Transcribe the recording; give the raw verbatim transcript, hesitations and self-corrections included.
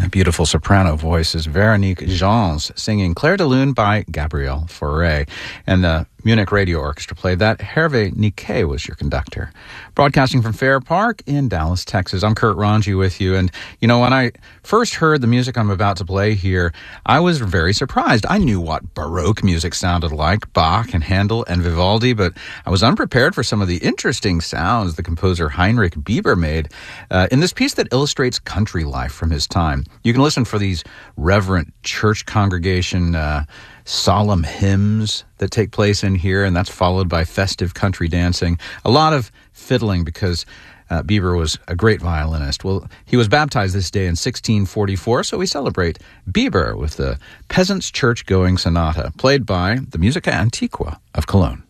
Beautiful soprano voice is Veronique Jans singing Clair de Lune by Gabriel Fauré. And the Munich Radio Orchestra played that. Hervé Niquet was your conductor. Broadcasting from Fair Park in Dallas, Texas. I'm Kurt Ranji with you. And, you know, when I first heard the music I'm about to play here, I was very surprised. I knew what Baroque music sounded like, Bach and Handel and Vivaldi, but I was unprepared for some of the interesting sounds the composer Heinrich Bieber made uh, in this piece that illustrates country life from his time. You can listen for these reverent church congregation uh, solemn hymns that take place in here, and that's followed by festive country dancing. A lot of fiddling because uh, Bieber was a great violinist. Well, he was baptized this day in sixteen forty-four, so we celebrate Bieber with the Peasants' Church Going Sonata, played by the Musica Antiqua of Cologne.